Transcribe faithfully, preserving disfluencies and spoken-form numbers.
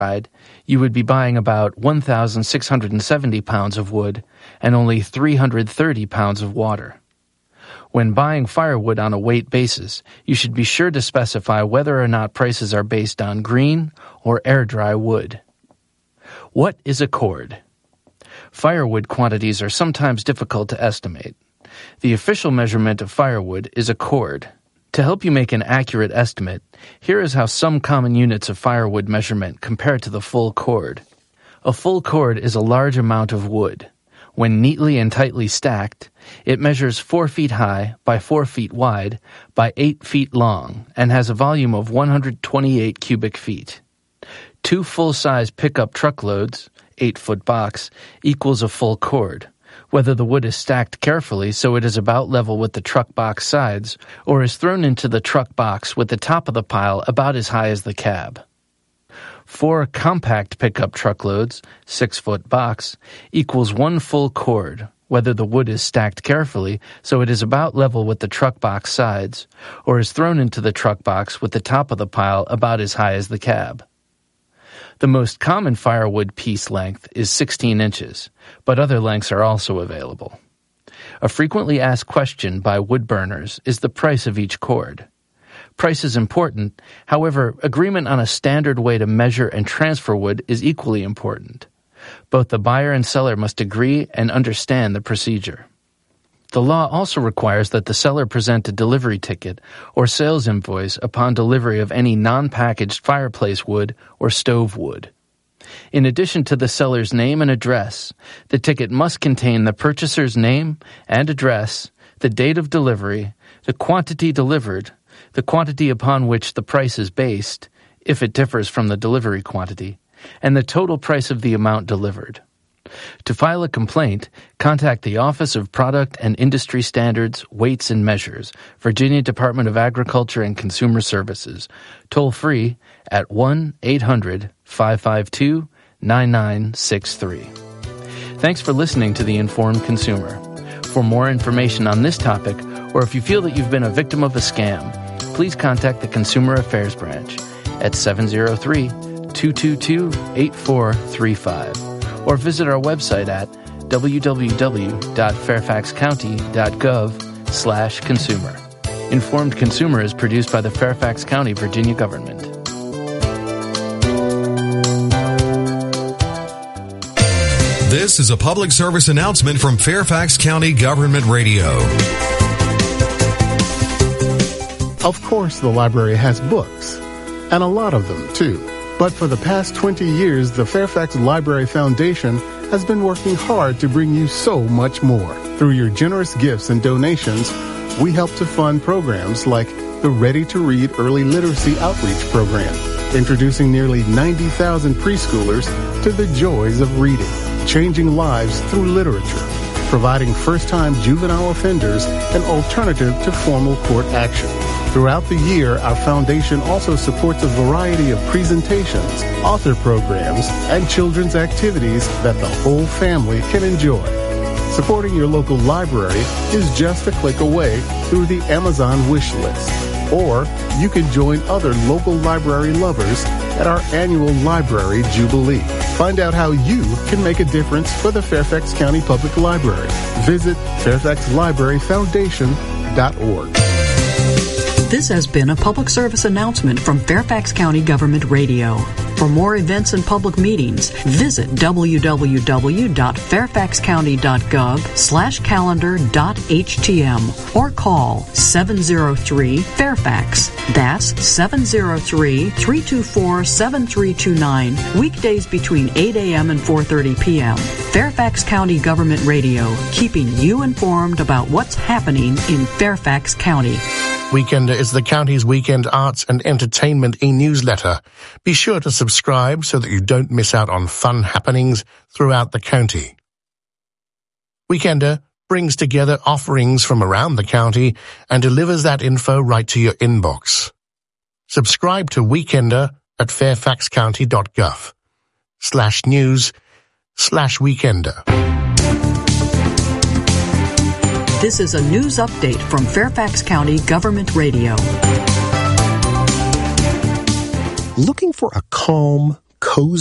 you would be buying about one thousand six hundred seventy pounds of wood and only three hundred thirty pounds of water. When buying firewood on a weight basis, you should be sure to specify whether or not prices are based on green or air-dry wood. What is a cord? Firewood quantities are sometimes difficult to estimate. The official measurement of firewood is a cord. To help you make an accurate estimate, here is how some common units of firewood measurement compare to the full cord. A full cord is a large amount of wood. When neatly and tightly stacked, it measures four feet high by four feet wide by eight feet long and has a volume of one hundred twenty-eight cubic feet. Two full-size pickup truckloads, eight-foot box, equals a full cord, whether the wood is stacked carefully so it is about level with the truck box sides, or is thrown into the truck box with the top of the pile about as high as the cab. Four compact pickup truckloads, six-foot box, equals one full cord, whether the wood is stacked carefully so it is about level with the truck box sides, or is thrown into the truck box with the top of the pile about as high as the cab. The most common firewood piece length is sixteen inches, but other lengths are also available. A frequently asked question by wood burners is the price of each cord. Price is important, however, agreement on a standard way to measure and transfer wood is equally important. Both the buyer and seller must agree and understand the procedure. The law also requires that the seller present a delivery ticket or sales invoice upon delivery of any non-packaged fireplace wood or stove wood. In addition to the seller's name and address, the ticket must contain the purchaser's name and address, the date of delivery, the quantity delivered, the quantity upon which the price is based, if it differs from the delivery quantity, and the total price of the amount delivered. To file a complaint, contact the Office of Product and Industry Standards, Weights and Measures, Virginia Department of Agriculture and Consumer Services, toll-free at one eight hundred five five two nine nine six three. Thanks for listening to The Informed Consumer. For more information on this topic, or if you feel that you've been a victim of a scam, please contact the Consumer Affairs Branch at seven oh three, two two two, eight four three five. Or visit our website at w w w dot fairfax county dot gov slash consumer. Informed Consumer is produced by the Fairfax County, Virginia government. This is a public service announcement from Fairfax County Government Radio. Of course, the library has books, and a lot of them, too. But for the past twenty years, the Fairfax Library Foundation has been working hard to bring you so much more. Through your generous gifts and donations, we help to fund programs like the Ready to Read Early Literacy Outreach Program, introducing nearly ninety thousand preschoolers to the joys of reading, changing lives through literature, providing first-time juvenile offenders an alternative to formal court action. Throughout the year, our foundation also supports a variety of presentations, author programs, and children's activities that the whole family can enjoy. Supporting your local library is just a click away through the Amazon wish list. Or you can join other local library lovers at our annual Library Jubilee. Find out how you can make a difference for the Fairfax County Public Library. Visit fairfax library foundation dot org. This has been a public service announcement from Fairfax County Government Radio. For more events and public meetings, visit w w w dot fairfax county dot gov slash calendar dot h t m or call seven oh three Fairfax. That's seven oh three, three two four, seven three two nine, weekdays between eight a.m. and four thirty p.m. Fairfax County Government Radio, keeping you informed about what's happening in Fairfax County. Weekender is the county's weekend arts and entertainment e-newsletter. Be sure to subscribe so that you don't miss out on fun happenings throughout the county. Weekender brings together offerings from around the county and delivers that info right to your inbox. Subscribe to Weekender at fairfax county dot gov slash news slash weekender. This is a news update from Fairfax County Government Radio. Looking for a calm, cozy